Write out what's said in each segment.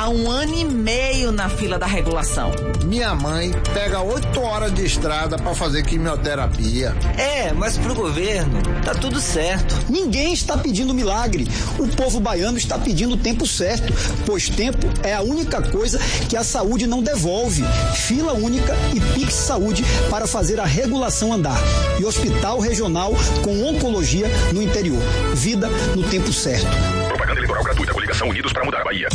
há 1 ano e meio na fila da regulação. Minha mãe pega 8 horas de estrada para fazer quimioterapia. Mas pro governo tá tudo certo. Ninguém está pedindo milagre. O povo baiano está pedindo o tempo certo, pois tempo é a única coisa que a saúde não devolve. Fila única e Pix Saúde para fazer a regulação andar. E hospital regional com oncologia no interior. Vida no tempo certo. Propaganda eleitoral gratuita. Coligação Unidos para mudar a Bahia.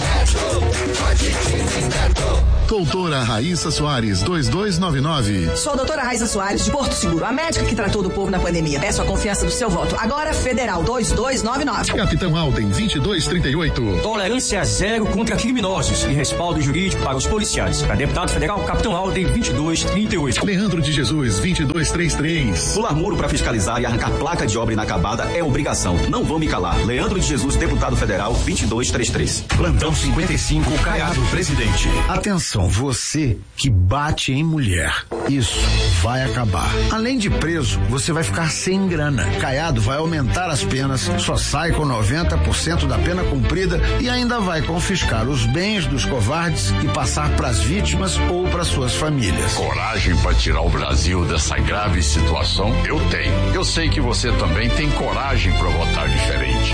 Doutora Raíssa Soares, 2299. Sou a doutora Raíssa Soares, de Porto Seguro, a médica que tratou do povo na pandemia. Peço a confiança do seu voto. Agora, Federal, 2299. Capitão Alden, 2238. Tolerância zero contra criminosos e respaldo jurídico para os policiais. Para deputado federal, Capitão Alden, 2238. Leandro de Jesus, 2233. Pular muro para fiscalizar e arrancar placa de obra inacabada é obrigação. Não vão me calar. Leandro de Jesus, deputado federal, 2233. Plantão 55, Caiado, presidente. Atenção, você que bate em mulher. Isso vai acabar. Além de preso, você vai ficar sem grana. Caiado vai aumentar as penas, só sai com 90% da pena cumprida e ainda vai confiscar os bens dos covardes e passar para as vítimas ou para suas famílias. Coragem para tirar o Brasil dessa grave situação? Eu tenho. Eu sei que você também tem coragem para votar diferente.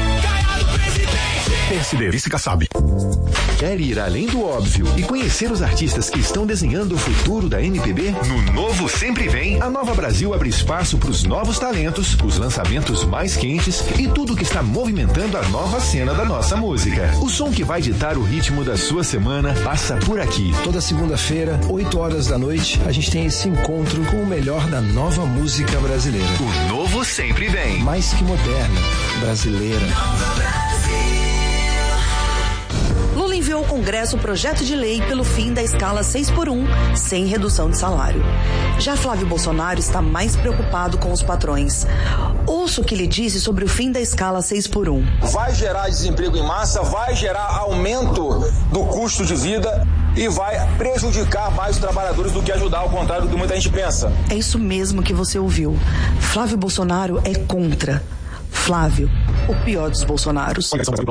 PSDB e Kassab. Quer ir além do óbvio e conhecer os artistas que estão desenhando o futuro da MPB? No Novo Sempre Vem, a Nova Brasil abre espaço para os novos talentos, os lançamentos mais quentes e tudo que está movimentando a nova cena da nossa música. O som que vai ditar o ritmo da sua semana passa por aqui. Toda segunda-feira, 8 horas da noite, a gente tem esse encontro com o melhor da nova música brasileira. O Novo Sempre Vem. Mais que moderna, brasileira. Lula enviou ao Congresso o projeto de lei pelo fim da escala 6x1, sem redução de salário. Já Flávio Bolsonaro está mais preocupado com os patrões. Ouça o que ele disse sobre o fim da escala 6x1. Vai gerar desemprego em massa, vai gerar aumento do custo de vida e vai prejudicar mais os trabalhadores do que ajudar, ao contrário do que muita gente pensa. É isso mesmo que você ouviu. Flávio Bolsonaro é contra. Flávio, o pior dos Bolsonaros.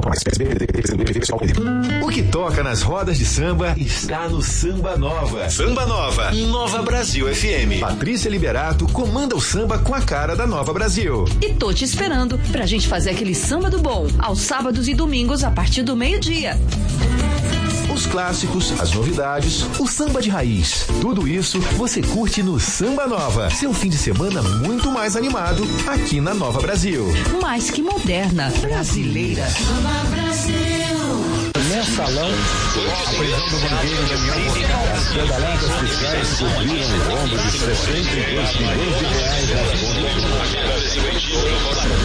O que toca nas rodas de samba está no Samba Nova. Samba Nova, Nova Brasil FM. Patrícia Liberato comanda o samba com a cara da Nova Brasil. E tô te esperando pra gente fazer aquele samba do bom, aos sábados e domingos a partir do 12:00. Os clássicos, as novidades, o samba de raiz. Tudo isso você curte no Samba Nova. Seu fim de semana muito mais animado aqui na Nova Brasil. Mais que moderna, brasileira. Nova Brasil. Mensalão, a prisão do banqueiro Daniel Moscada. As pedaladas fiscais cobriram o rombo de 62 milhões de reais nas contas.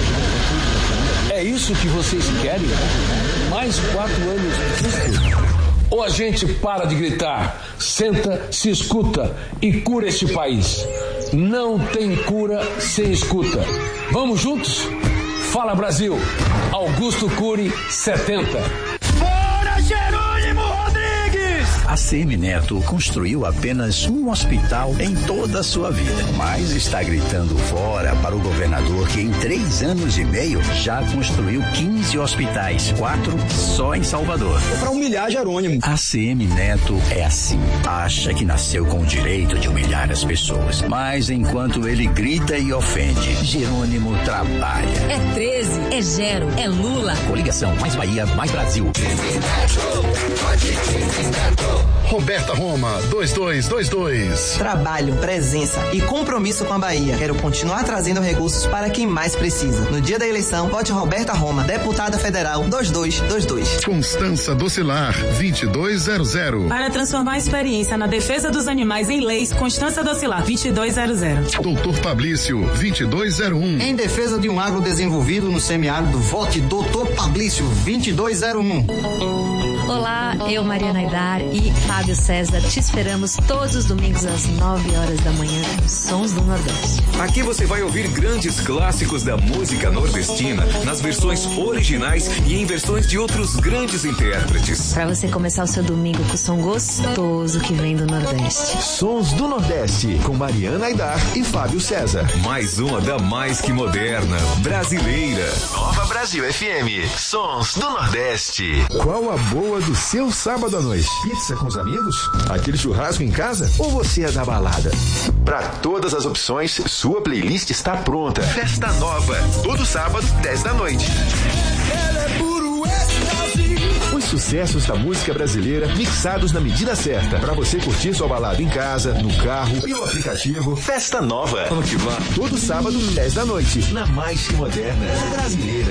É isso que vocês querem? Mais 4 anos disso? Ou a gente para de gritar, senta, se escuta e cura este país? Não tem cura sem escuta. Vamos juntos? Fala Brasil, Augusto Cury 70. Fora Jerônimo Rodrigues! A CM Neto construiu apenas um hospital em toda a sua vida, mas está gritando fora para o governador que em 3 anos e meio já construiu 15 hospitais, 4 só em Salvador. É para humilhar Jerônimo. A CM Neto é assim, acha que nasceu com o direito de humilhar as pessoas, mas enquanto ele grita e ofende, Jerônimo trabalha. É 13, é 0, é Lula. Coligação Mais Bahia, Mais Brasil. Roberta Roma, 2222. Trabalho, presença e compromisso com a Bahia. Quero continuar trazendo recursos para quem mais precisa. No dia da eleição, vote Roberta Roma, deputada federal, 2222. Constança Docilar, 2200. Para transformar a experiência na defesa dos animais em leis, Constança Docilar, 2200. Doutor Pablício, 2201. Em defesa de um agro desenvolvido no semiárido, vote Doutor Pablício, 2201. Olá, eu, Mariana Aidar e Fábio César, te esperamos todos os domingos às 9 horas da manhã, Sons do Nordeste. Aqui você vai ouvir grandes clássicos da música nordestina, nas versões originais e em versões de outros grandes intérpretes. Para você começar o seu domingo com o som gostoso que vem do Nordeste. Sons do Nordeste, com Mariana Aidar e Fábio César. Mais uma da mais que moderna, brasileira. Nova Brasil FM, Sons do Nordeste. Qual a boa boa do seu sábado à noite. Pizza com os amigos? Aquele churrasco em casa? Ou você é da balada? Para todas as opções, sua playlist está pronta. Festa Nova, todo sábado, 10 da noite. Ela é puro êxtase. Os sucessos da música brasileira mixados na medida certa. Para você curtir sua balada em casa, no carro, pelo aplicativo. Festa Nova. Vamos que vá. Todo sábado, 10 da noite. Na mais moderna brasileira.